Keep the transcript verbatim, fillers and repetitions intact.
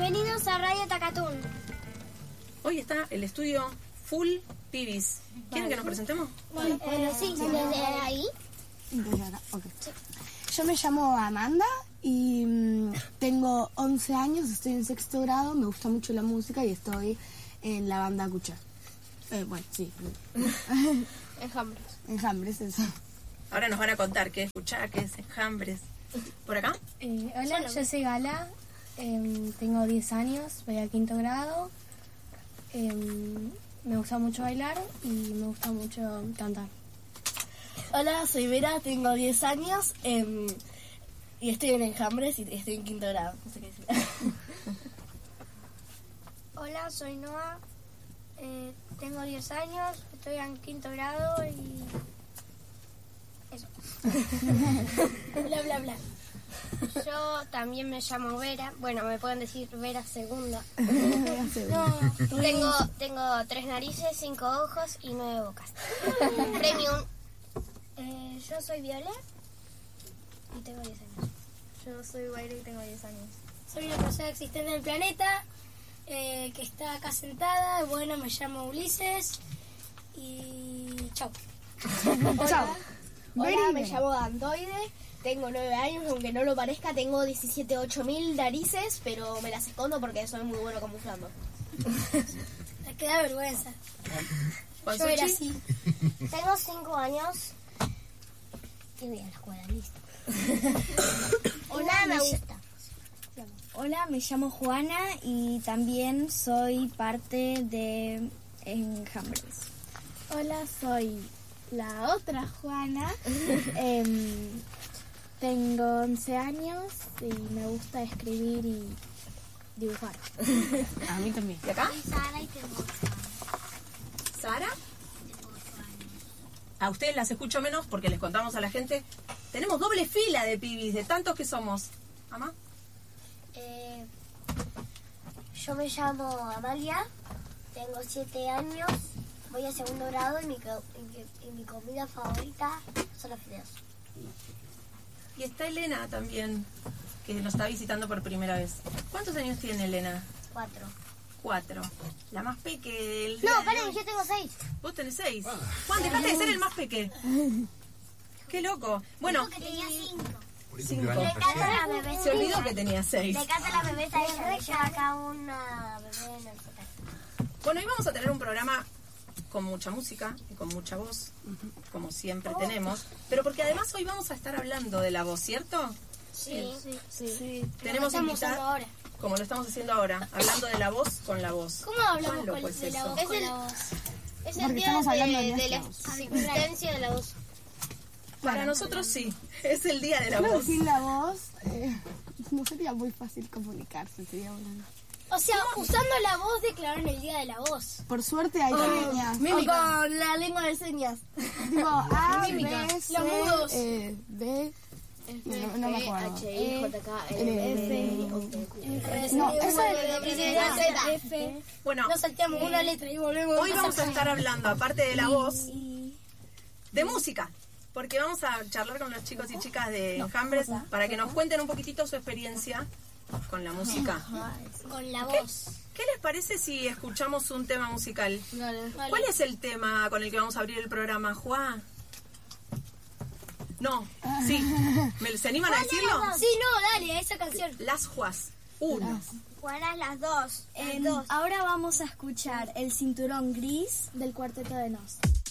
Bienvenidos a Radio Takatún. Hoy está el estudio full pibis. ¿Quieren que nos presentemos? Bueno, eh, sí, desde ahí. Desde acá, ok. Yo me llamo Amanda y mmm, tengo once años, estoy en sexto grado, me gusta mucho la música y estoy en la banda Cucha. Eh, bueno, sí. Enjambres. Enjambres, eso. Ahora nos van a contar qué es Cucha, qué es Enjambres. ¿Por acá? Eh, hola, yo soy Gala, eh, tengo diez años, voy a quinto grado. Eh, me gusta mucho bailar y me gusta mucho cantar. Hola, soy Vera, tengo diez años eh, y estoy en Enjambres y estoy en quinto grado. No sé qué decir. Hola, soy Noah, eh, tengo diez años, estoy en quinto grado y... eso. Bla, bla, bla. Yo también me llamo Vera, bueno, me pueden decir Vera Segunda. No, tengo, tengo tres narices, cinco ojos y nueve bocas. Premium. Eh, yo soy Viola y tengo diez años. Yo soy Guaira y tengo diez años. Soy una persona existente en el planeta eh, que está acá sentada. Bueno, me llamo Ulises y chau. Chao. Hola, me llamo Andoide, tengo nueve años, aunque no lo parezca, tengo diecisiete, ocho mil narices, pero me las escondo porque soy muy bueno camuflando. Me queda vergüenza. Yo era así. Tengo cinco años y voy a la escuela, listo. Hola, me gusta. Hola, me llamo Juana y también soy parte de Enjambres. Hola, soy la otra Juana. eh, tengo once años y me gusta escribir y dibujar. A mí también. ¿Y acá? Soy Sara y tengo ocho años. ¿Sara? Tengo ocho años. A ustedes las escucho menos porque les contamos a la gente. Tenemos doble fila de pibis, de tantos que somos. ¿Amá? Eh, yo me llamo Amalia, tengo siete años, voy a segundo grado y mi, co- y mi, y mi comida favorita son los fideos. Y está Elena también, que nos está visitando por primera vez. ¿Cuántos años tiene Elena? Cuatro. Cuatro. La más peque del... No, paren, yo tengo seis. Vos tenés seis. Juan, dejaste de ser el más peque. Qué loco. Bueno, Dijo que tenía cinco. cinco. Le canta la bebé. Se olvidó que tenía seis. Le canta la bebé a ella, le lleva acá una bebé en el hospital. Bueno, hoy vamos a tener un programa con mucha música y con mucha voz, como siempre tenemos, pero porque además hoy vamos a estar hablando de la voz, ¿cierto? Sí, sí, sí. Tenemos Como estamos invitada, haciendo ahora. como lo estamos haciendo ahora, hablando de la voz con la voz. ¿Cómo hablamos ¿Cuán loco con, es de la eso? voz Es con el- la voz? Es el Porque día estamos hablando de, de de la nuestra existencia de la voz. Para nosotros sí, es el día de la Creo voz. que sin la voz eh, no sería muy fácil comunicarse, sería una... O sea, usando la voz declararon el día de la voz. Por suerte hay señas. O con la lengua de señas. Tipo A, B, C, Los mudos. eh, D... No, no me acuerdo. H, I, J, K, L, F. No, eso es... F. Bueno, Nos salteamos una letra y volvemos. hoy vamos a estar hablando, aparte de la voz, de música. Porque vamos a charlar con los chicos y chicas de Enjambres para que nos cuenten un poquitito su experiencia con la música. Con la ¿Qué, voz. qué les parece si escuchamos un tema musical? Vale. ¿Cuál es el tema con el que vamos a abrir el programa, Juan? No, sí. ¿Me, ¿Se animan a decirlo? Sí, no, dale, esa canción. Las Juas. Uno. ¿Cuáles las dos? Em, ahora vamos a escuchar El Cinturón Gris del Cuarteto de Nos.